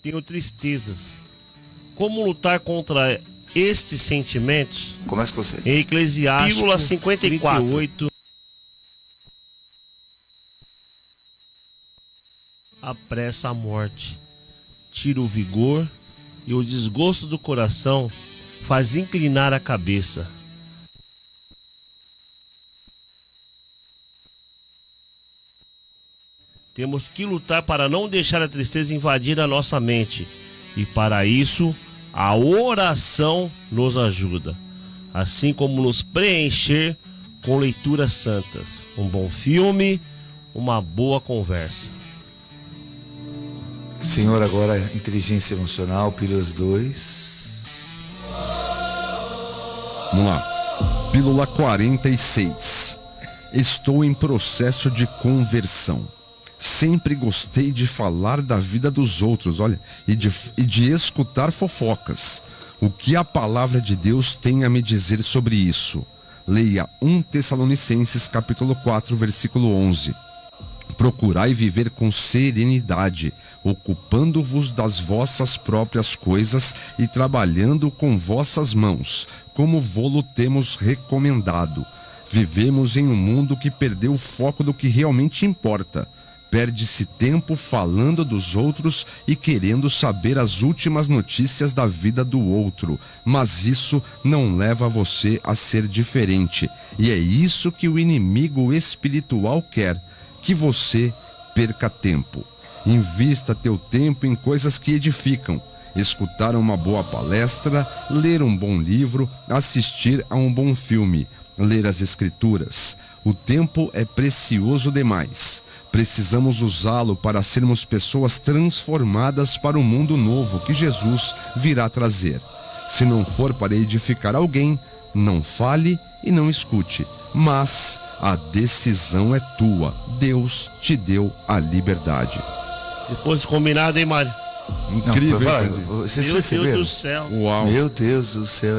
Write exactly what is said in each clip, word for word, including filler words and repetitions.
tenho tristezas. Como lutar contra estes sentimentos? Começa com você. Em Eclesiastes, Pílula cinquenta e quatro, trinta e oito. Apressa a morte, tira o vigor, e o desgosto do coração faz inclinar a cabeça. Temos que lutar para não deixar a tristeza invadir a nossa mente, e para isso a oração nos ajuda, assim como nos preencher com leituras santas, um bom filme, uma boa conversa. Senhor, agora inteligência emocional, Pílulas dois. Vamos lá. Pílula quarenta e seis. Estou em processo de conversão. Sempre gostei de falar da vida dos outros, olha, e de, e de escutar fofocas. O que a palavra de Deus tem a me dizer sobre isso? Leia Primeira Tessalonicenses capítulo quatro, versículo onze. Procurai viver com serenidade, ocupando-vos das vossas próprias coisas e trabalhando com vossas mãos, como vô-lo temos recomendado. Vivemos em um mundo que perdeu o foco do que realmente importa. Perde-se tempo falando dos outros e querendo saber as últimas notícias da vida do outro, mas isso não leva você a ser diferente. E é isso que o inimigo espiritual quer, que você perca tempo. Invista teu tempo em coisas que edificam. Escutar uma boa palestra, ler um bom livro, assistir a um bom filme, ler as escrituras. O tempo é precioso demais. Precisamos usá-lo para sermos pessoas transformadas para o mundo novo que Jesus virá trazer. Se não for para edificar alguém, não fale e não escute. Mas a decisão é tua. Deus te deu a liberdade. Se fosse combinado, hein, Mário? Incrível. Não, falar, vocês Meu perceberam? Deus do céu. Uau. Meu Deus do céu.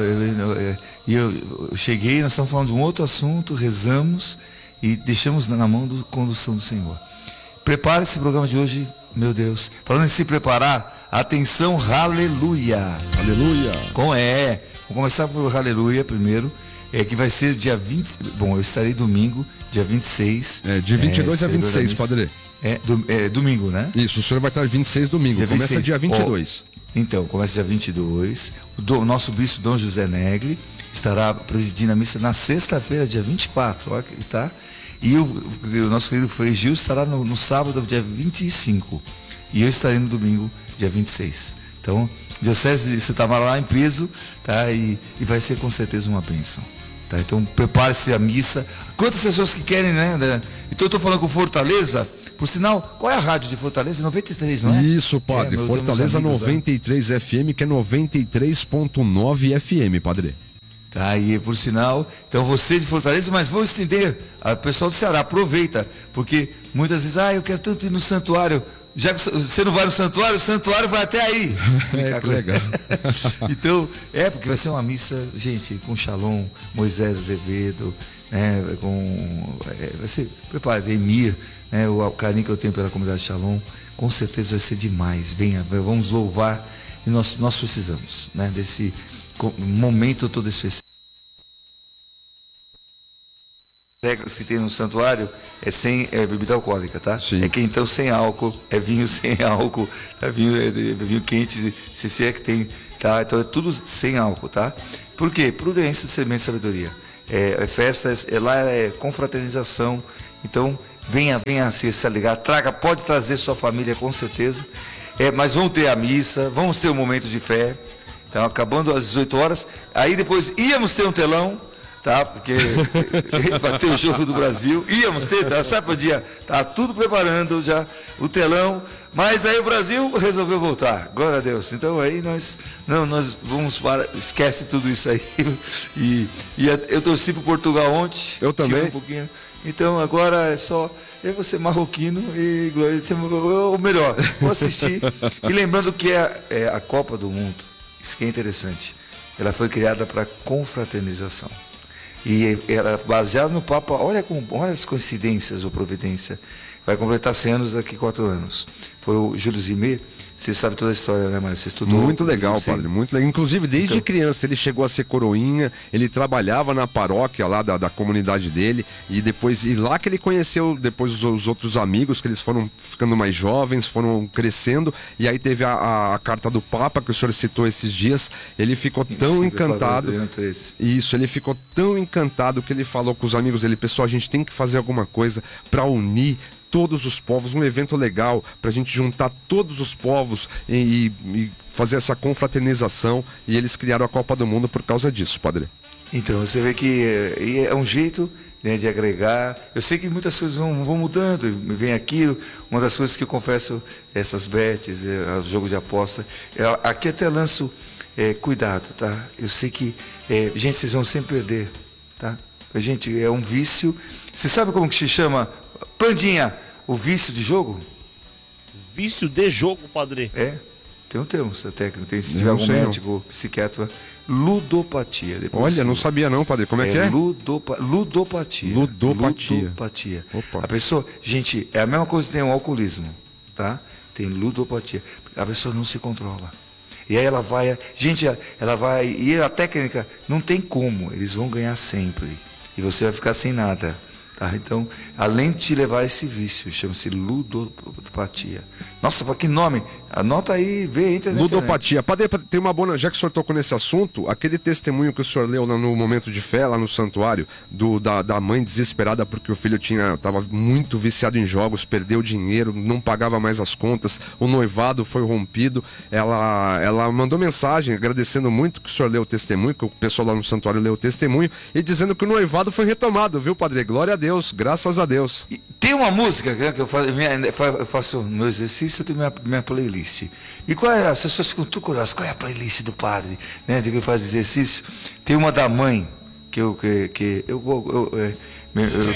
E eu, eu, eu cheguei, nós estamos falando de um outro assunto, rezamos e deixamos na mão da condução do Senhor. Prepare esse programa de hoje, meu Deus. Falando em se preparar, atenção, aleluia. Aleluia. Com é. Vamos começar por aleluia primeiro. É, que vai ser dia vinte. Bom, eu estarei domingo, dia vinte e seis. É, de vinte e dois é, a vinte e seis, padre. É, do, é domingo, né? Isso, o senhor vai estar vinte e seis domingo. Dia Começa vinte e seis. dia vinte e dois. Oh, então, começa dia vinte e dois. O, do, o nosso bispo Dom José Negri estará presidindo a missa na sexta-feira, dia vinte e quatro. Olha que tá. E o, o nosso querido Frei Gil estará no, no sábado, dia vinte e cinco. E eu estarei no domingo, dia vinte e seis. Então, Diocese, você está lá em peso, tá? E, e vai ser com certeza uma bênção. Tá? Então, prepare-se a missa. Quantas pessoas que querem, né? Então, eu estou falando com Fortaleza. Por sinal, qual é a rádio de Fortaleza? noventa e três, não é? Isso, padre. É, Fortaleza noventa e três F M, que é noventa e três ponto nove F M, padre. Tá, e por sinal, então você de Fortaleza, mas vou estender, o pessoal do Ceará, aproveita, porque muitas vezes, ah, eu quero tanto ir no santuário, já que você não vai no santuário, o santuário vai até aí. É, que legal. Então, é, porque vai ser uma missa, gente, com Shalom, Moisés Azevedo, né, com, é, vai ser, prepare, Emir, né, o carinho que eu tenho pela comunidade Shalom, com certeza vai ser demais, venha, vamos louvar, e nós, nós precisamos, né, desse momento todo especial. Regras que tem no santuário é sem é, bebida alcoólica, tá? Sim. É quentão sem álcool, é vinho sem álcool, é vinho, é, é vinho quente, se, se é que tem, tá? Então é tudo sem álcool, tá? Por quê? Prudência, semente e sabedoria. É, é festa, é, lá é confraternização, então venha, venha se, se ligar, traga, pode trazer sua família com certeza, é, mas vamos ter a missa, vamos ter um momento de fé, então acabando às dezoito horas, aí depois íamos ter um telão, tá? Porque vai ter o jogo do Brasil, íamos ter, tá? Sabe para o dia, tá tudo preparando já o telão, mas aí o Brasil resolveu voltar, glória a Deus. Então aí nós, não, nós vamos para, esquece tudo isso aí. E, e eu torci para Portugal ontem. Eu também. Um pouquinho. Então agora é só eu vou ser marroquino e ou melhor, vou assistir. E lembrando que é, é a Copa do Mundo, isso que é interessante. Ela foi criada para confraternização. E ela baseada no Papa, olha, com, olha as coincidências ou providência, vai completar cem anos daqui a quatro anos. Foi o Júlio Zimé você sabe toda a história, né, mas você estudou. Muito legal, Sim. padre, muito legal. Inclusive, desde Então, criança ele chegou a ser coroinha, ele trabalhava na paróquia lá da, da comunidade dele, e depois, e lá que ele conheceu depois os, os outros amigos, que eles foram ficando mais jovens, foram crescendo, e aí teve a, a, a carta do Papa, que o senhor citou esses dias, ele ficou tão Sim, encantado. Isso, ele ficou tão encantado que ele falou com os amigos dele, pessoal, a gente tem que fazer alguma coisa para unir todos os povos, um evento legal pra gente juntar todos os povos e, e fazer essa confraternização, e eles criaram a Copa do Mundo por causa disso, padre. Então, você vê que é, é um jeito, né, de agregar. Eu sei que muitas coisas vão, vão mudando, vem aquilo. Uma das coisas que eu confesso, essas bets, é, o jogo de aposta, é, aqui até lanço é, cuidado, tá? Eu sei que, é, gente, vocês vão sempre perder, tá? Gente, é um vício. Você sabe como que se chama, Pandinha, o vício de jogo? Vício de jogo, padre? É, tem um termo, essa técnica. Tem, se Eu tiver não algum sei, não. médico, psiquiatra, ludopatia. Depois Olha, você- não sabia não, padre, como é, que é? Ludopa, ludopatia. Ludopatia. Ludopatia. Opa. A pessoa, gente, é a mesma coisa que tem o alcoolismo, tá? Tem ludopatia. A pessoa não se controla. E aí ela vai, gente, ela vai, e a técnica não tem como, eles vão ganhar sempre. E você vai ficar sem nada. Tá? Então, além de te levar a esse vício, chama-se ludopatia. Nossa, que nome! Anota aí, vê aí. Ludopatia. Padre, tem uma boa, já que o senhor tocou nesse assunto, aquele testemunho que o senhor leu lá no momento de fé, lá no santuário, do, da, da mãe desesperada porque o filho tinha estava muito viciado em jogos, perdeu dinheiro, não pagava mais as contas, o noivado foi rompido. Ela, ela mandou mensagem agradecendo muito que o senhor leu o testemunho, que o pessoal lá no santuário leu o testemunho, e dizendo que o noivado foi retomado, viu, padre? Glória a Deus, graças a Deus. E tem uma música que eu faço, minha, eu faço no meu exercício, eu tenho minha, minha playlist. E qual é, as pessoas ficam tudo curiosas, qual é a playlist do padre, né, de que faz exercício? Tem uma da mãe, que eu, que, que eu, eu, eu, eu